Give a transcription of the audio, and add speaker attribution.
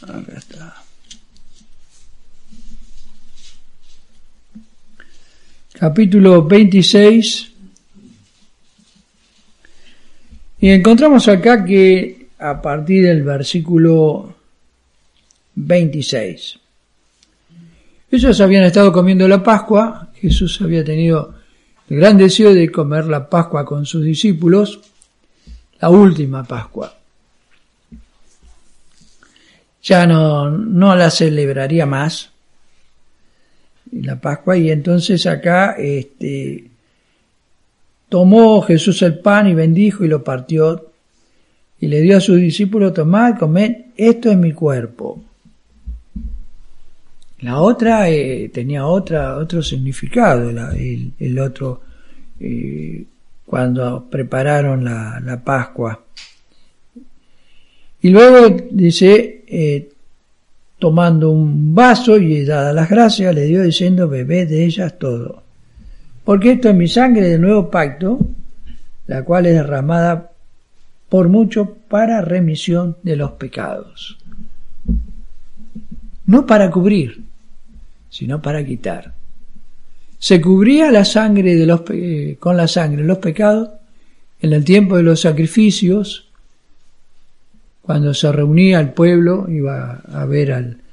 Speaker 1: Acá está. Capítulo 26. Y encontramos acá que a partir del versículo 26. Ellos habían estado comiendo la Pascua. Jesús había tenido el gran deseo de comer la Pascua con sus discípulos, la última Pascua. Ya no la celebraría más, la Pascua, y entonces acá tomó Jesús el pan y bendijo y lo partió y le dio a sus discípulos: tomad, comed, esto es mi cuerpo. La otra tenía otro significado, el otro, cuando prepararon la Pascua. Y luego dice, tomando un vaso y dadas las gracias, le dio diciendo: bebed de ellas todo, porque esto es mi sangre del nuevo pacto, la cual es derramada por mucho para remisión de los pecados. No para cubrir, sino para quitar. Se cubría la sangre con la sangre los pecados en el tiempo de los sacrificios, cuando se reunía el pueblo, iba a ver al